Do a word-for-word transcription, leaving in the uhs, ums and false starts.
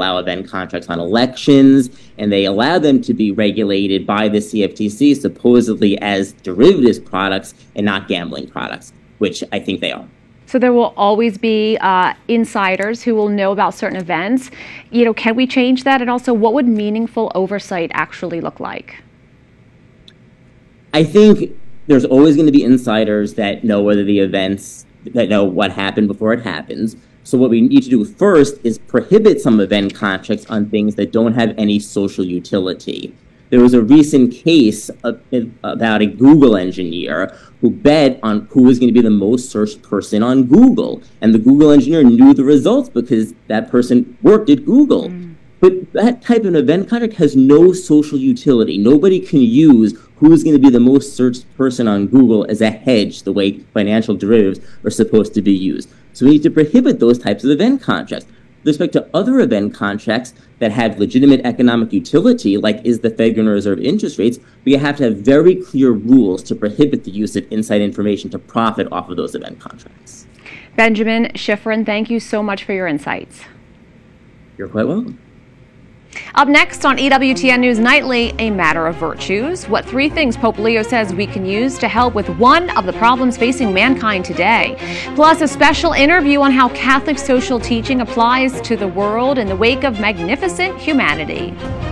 allow event contracts on elections, and they allow them to be regulated by the C F T C supposedly as derivatives products and not gambling products, which I think they are. So there will always be uh, insiders who will know about certain events. You know, can we change that? And also, what would meaningful oversight actually look like? I think there's always going to be insiders that know whether the events, that know what happened before it happens. So what we need to do first is prohibit some event contracts on things that don't have any social utility. There was a recent case of, about a Google engineer who bet on who was going to be the most searched person on Google. And the Google engineer knew the results because that person worked at Google. Mm. But that type of event contract has no social utility. Nobody can use who's going to be the most searched person on Google as a hedge, the way financial derivatives are supposed to be used. So we need to prohibit those types of event contracts. With respect to other event contracts that have legitimate economic utility, like is the Fed going to reserve interest rates, we have to have very clear rules to prohibit the use of inside information to profit off of those event contracts. Benjamin Shifrin, thank you so much for your insights. You're quite welcome. Up next on E W T N News Nightly, a matter of virtues. What three things Pope Leo says we can use to help with one of the problems facing mankind today. Plus, a special interview on how Catholic social teaching applies to the world in the wake of magnificent humanity.